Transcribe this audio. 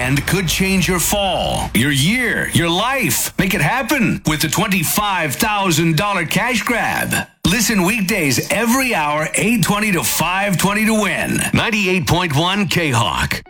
weekend could change your fall, your year, your life. Make it happen with the $25,000 cash grab. Listen weekdays every hour, 8:20 to 5:20 to win. 98.1 K-Hawk.